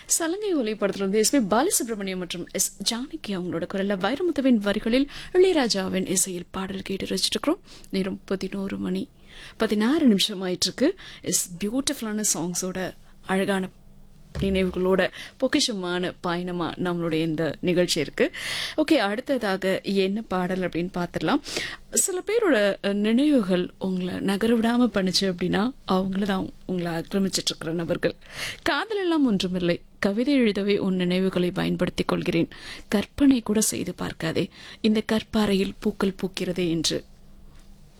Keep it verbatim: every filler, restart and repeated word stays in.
சலங்கை ஒலி படத்திலிருந்து எஸ் பி பாலசுப்ரமணியம் மற்றும் எஸ் ஜானகி அவங்களோட குரல்ல வைரமுத்துவின் வரிகளில் இளையராஜாவின் இசையில் பாடல் கேட்டு ரசிச்சுட்டு இருக்கிறோம். நேரம் பதினோரு மணி பதினாறு நிமிஷம் ஆயிட்டு இருக்கு. இஸ் பியூட்டிஃபுல்லான சாங்ஸோட அழகான நினைவுகளோட பொக்கிஷமான பயணமா நம்மளுடைய இந்த நிகழ்ச்சி இருக்கு. ஓகே, அடுத்ததாக என்ன பாடல் அப்படின்னு பார்த்துடலாம். சில பேரோட நினைவுகள் உங்களை நகர விடாம பண்ணுச்சு அப்படின்னா அவங்கள தான் உங்களை ஆக்கிரமிச்சிட்டு இருக்கிற நபர்கள். காதல் எல்லாம் ஒன்றுமில்லை, கவிதை எழுதவே உன் நினைவுகளை பயன்படுத்திக் கொள்கிறேன், கற்பனை கூட செய்து பார்க்காதே, இந்த கற்பாறையில் பூக்கள் பூக்கிறதே என்று